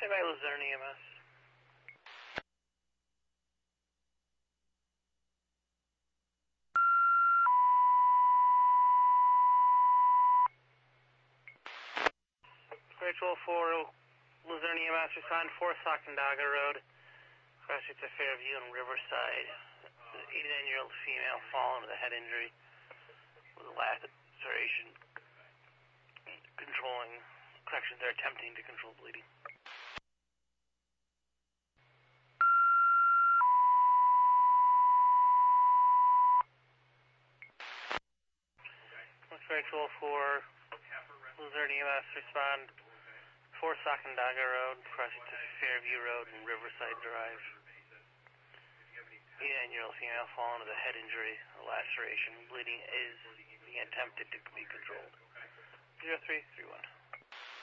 Hey, by Luzerne EMS. Rachel 4, Luzerne EMS, respond 4 Sacandaga Road. Crash to Fairview and Riverside. The 89-year-old female fallen with a head injury with a laceration. They're attempting to control bleeding. Rachel 4, Luzerne EMS, respond 4 Sacandaga Road, crossing to Fairview Road and Riverside Drive. 89-year-old female fallen with a head injury, a laceration. Bleeding is being attempted to be controlled. 0331.